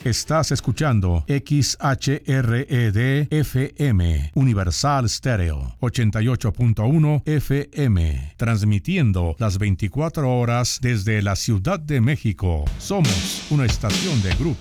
Estás escuchando XHRED-FM, Universal Stereo, 88.1 FM, transmitiendo las 24 horas desde la Ciudad de México. Somos una estación de Grupo